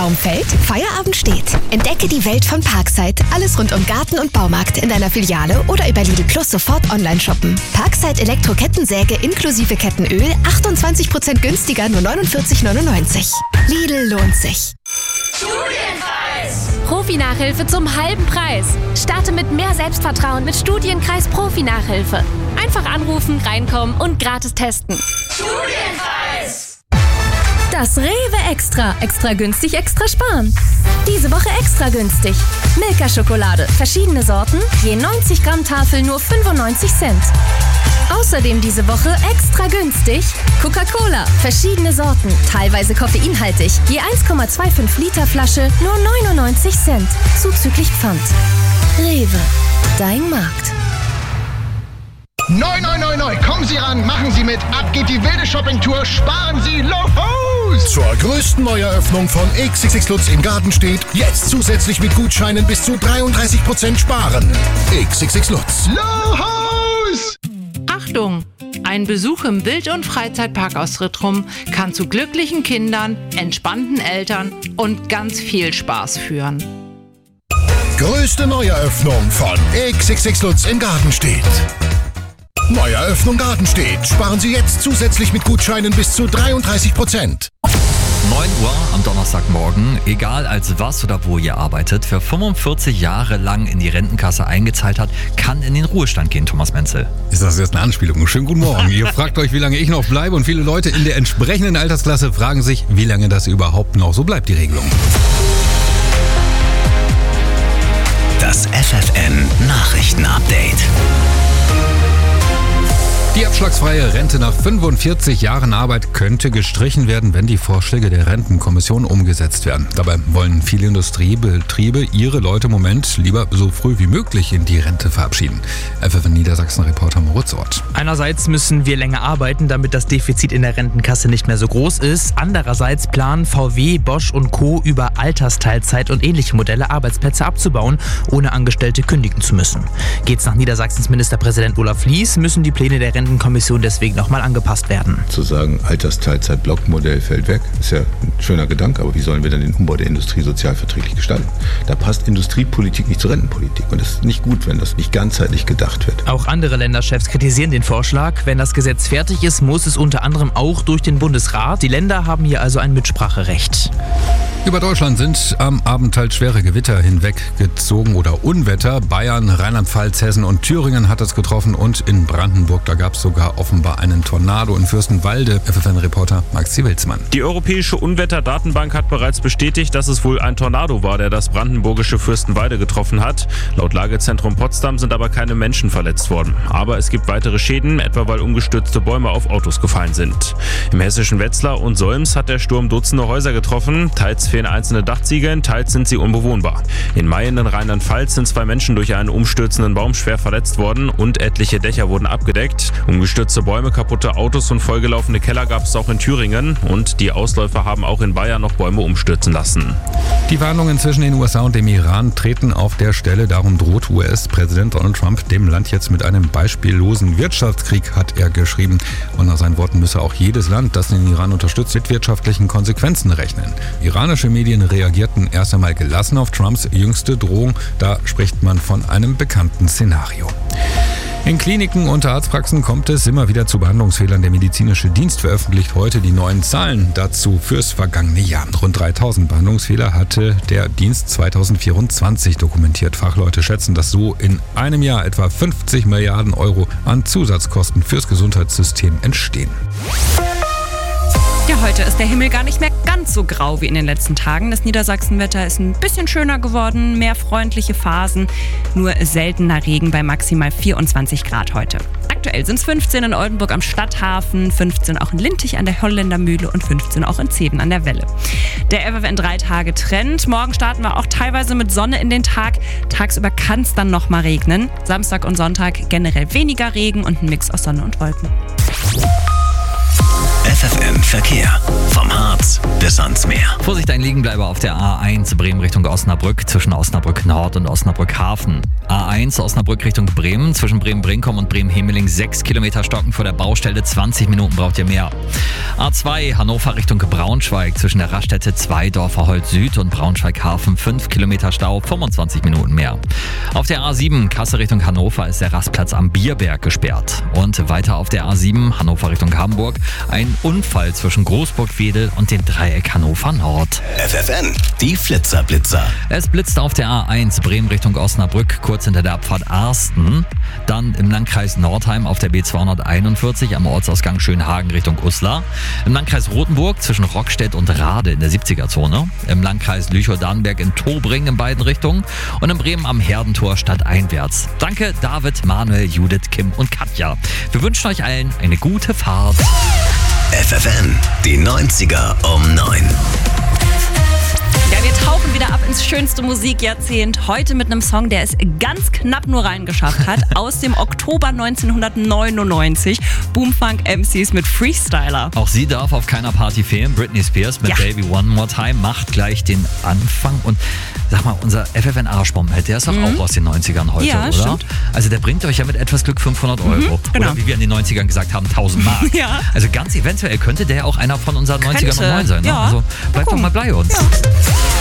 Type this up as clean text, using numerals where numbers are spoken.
Baum fällt, Feierabend steht. Entdecke die Welt von Parkside. Alles rund um Garten und Baumarkt in deiner Filiale oder über Lidl Plus sofort online shoppen. Parkside Elektro-Kettensäge inklusive Kettenöl 28% günstiger, nur 49,99. Lidl lohnt sich. Studienkreis! Profi-Nachhilfe zum halben Preis. Starte mit mehr Selbstvertrauen mit Studienkreis Profi-Nachhilfe. Einfach anrufen, reinkommen und gratis testen. Studienkreis! Das Rewe Extra. Extra günstig, extra sparen. Diese Woche extra günstig. Milka-Schokolade. Verschiedene Sorten. Je 90 Gramm Tafel nur 95 Cent. Außerdem diese Woche extra günstig. Coca-Cola. Verschiedene Sorten. Teilweise koffeinhaltig. Je 1,25 Liter Flasche nur 99 Cent. Zuzüglich Pfand. Rewe. Dein Markt. Neu, neu, neu, neu. Kommen Sie ran, machen Sie mit. Ab geht die wilde Shoppingtour. Sparen Sie los! Zur größten Neueröffnung von XXX Lutz in Gartenstedt. Jetzt zusätzlich mit Gutscheinen bis zu 33% sparen. XXX Lutz. Los! Achtung! Ein Besuch im Wild- und Freizeitpark aus Rittrum kann zu glücklichen Kindern, entspannten Eltern und ganz viel Spaß führen. Größte Neueröffnung von XXX Lutz in Gartenstedt. Neueröffnung Gartenstedt. Sparen Sie jetzt zusätzlich mit Gutscheinen bis zu 33%. 9 Uhr am Donnerstagmorgen, egal als was oder wo ihr arbeitet, wer 45 Jahre lang in die Rentenkasse eingezahlt hat, kann in den Ruhestand gehen, Thomas Menzel. Ist das jetzt eine Anspielung? Schönen guten Morgen. Ihr fragt euch, wie lange ich noch bleibe, und viele Leute in der entsprechenden Altersklasse fragen sich, wie lange das überhaupt noch so bleibt, die Regelung. Das FFN Nachrichtenupdate. Die abschlagsfreie Rente nach 45 Jahren Arbeit könnte gestrichen werden, wenn die Vorschläge der Rentenkommission umgesetzt werden. Dabei wollen viele Industriebetriebe ihre Leute im Moment lieber so früh wie möglich in die Rente verabschieden. FFN Niedersachsen-Reporter Moritz Ort. Einerseits müssen wir länger arbeiten, damit das Defizit in der Rentenkasse nicht mehr so groß ist. Andererseits planen VW, Bosch und Co. über Altersteilzeit und ähnliche Modelle Arbeitsplätze abzubauen, ohne Angestellte kündigen zu müssen. Geht's nach Niedersachsens Ministerpräsident Olaf Lies, müssen die Pläne der Rentenkommission deswegen nochmal angepasst werden. Zu sagen, Altersteilzeit-Blockmodell fällt weg, ist ja ein schöner Gedanke, aber wie sollen wir dann den Umbau der Industrie sozialverträglich gestalten? Da passt Industriepolitik nicht zur Rentenpolitik, und es ist nicht gut, wenn das nicht ganzheitlich gedacht wird. Auch andere Länderchefs kritisieren den Vorschlag. Wenn das Gesetz fertig ist, muss es unter anderem auch durch den Bundesrat. Die Länder haben hier also ein Mitspracherecht. Über Deutschland sind am Abend teils schwere Gewitter hinweggezogen oder Unwetter. Bayern, Rheinland-Pfalz, Hessen und Thüringen hat es getroffen, und in Brandenburg, da gab es sogar offenbar einen Tornado in Fürstenwalde. FFN-Reporter Maxi Wilsmann. Die Europäische Unwetterdatenbank hat bereits bestätigt, dass es wohl ein Tornado war, der das brandenburgische Fürstenwalde getroffen hat. Laut Lagezentrum Potsdam sind aber keine Menschen verletzt worden. Aber es gibt weitere Schäden, etwa weil umgestürzte Bäume auf Autos gefallen sind. Im hessischen Wetzlar und Solms hat der Sturm Dutzende Häuser getroffen. Teils fehlen einzelne Dachziegeln, teils sind sie unbewohnbar. In Mayen in Rheinland-Pfalz sind 2 Menschen durch einen umstürzenden Baum schwer verletzt worden und etliche Dächer wurden abgedeckt. Umgestürzte Bäume, kaputte Autos und vollgelaufene Keller gab es auch in Thüringen, und die Ausläufer haben auch in Bayern noch Bäume umstürzen lassen. Die Verhandlungen zwischen den USA und dem Iran treten auf der Stelle. Darum droht US-Präsident Donald Trump dem Land jetzt mit einem beispiellosen Wirtschaftskrieg, hat er geschrieben. Und nach seinen Worten müsse auch jedes Land, das den Iran unterstützt, mit wirtschaftlichen Konsequenzen rechnen. Iranische Medien reagierten erst einmal gelassen auf Trumps jüngste Drohung. Da spricht man von einem bekannten Szenario. In Kliniken und Arztpraxen kommt es immer wieder zu Behandlungsfehlern. Der medizinische Dienst veröffentlicht heute die neuen Zahlen dazu fürs vergangene Jahr. Rund 3000 Behandlungsfehler hatte der Dienst 2024 dokumentiert. Fachleute schätzen, dass so in einem Jahr etwa 50 Milliarden Euro an Zusatzkosten fürs Gesundheitssystem entstehen. Ja, heute ist der Himmel gar nicht mehr ganz so grau wie in den letzten Tagen. Das Niedersachsenwetter ist ein bisschen schöner geworden, mehr freundliche Phasen, nur seltener Regen bei maximal 24 Grad heute. Aktuell sind es 15 in Oldenburg am Stadthafen, 15 auch in Lintich an der Holländermühle und 15 auch in Zeden an der Welle. Der FFN 3-Tage-Trend. Morgen starten wir auch teilweise mit Sonne in den Tag. Tagsüber kann es dann nochmal regnen. Samstag und Sonntag generell weniger Regen und ein Mix aus Sonne und Wolken. FFN Verkehr. Vom Harz bis bis ans Meer. Vorsicht, ein Liegenbleiber auf der A1 Bremen Richtung Osnabrück zwischen Osnabrück Nord und Osnabrück Hafen. A1 Osnabrück Richtung Bremen zwischen Bremen-Brinkum und Bremen-Hemeling 6 Kilometer stocken vor der Baustelle, 20 Minuten braucht ihr mehr. A2 Hannover Richtung Braunschweig zwischen der Raststätte Zweidorfer-Holz Süd und Braunschweig-Hafen 5 Kilometer Stau, 25 Minuten mehr. Auf der A7 Kassel Richtung Hannover ist der Rastplatz am Bierberg gesperrt. Und weiter auf der A7 Hannover Richtung Hamburg ein Unfall zwischen Großburg-Wedel und dem Dreieck Hannover Nord. FFN, die Flitzer-Blitzer. Es blitzt auf der A1 Bremen Richtung Osnabrück, kurz hinter der Abfahrt Arsten. Dann im Landkreis Nordheim auf der B241 am Ortsausgang Schönhagen Richtung Uslar. Im Landkreis Rothenburg zwischen Rockstedt und Rade in der 70er-Zone. Im Landkreis Lüchow-Dannenberg in Tobring in beiden Richtungen. Und in Bremen am Herdentor stadteinwärts. Danke David, Manuel, Judith, Kim und Katja. Wir wünschen euch allen eine gute Fahrt. FFN, die 90er um 9. Ja, wir tauchen wieder ab ins schönste Musikjahrzehnt. Heute mit einem Song, der es ganz knapp nur reingeschafft hat. Aus dem Oktober 1999. Boomfunk MCs mit Freestyler. Auch sie darf auf keiner Party fehlen. Britney Spears mit Baby One More Time macht gleich den Anfang. Und sag mal, unser FFN Arschbombenheld, der ist doch auch aus den 90ern heute, ja, oder? Stimmt. Also der bringt euch ja mit etwas Glück 500 Euro. Genau. Oder wie wir in den 90ern gesagt haben, 1000 Mark. Ja. Also ganz eventuell könnte der auch einer von unseren 90er und 9 sein. Ne? Ja. Also bleibt doch mal bei uns. Ja.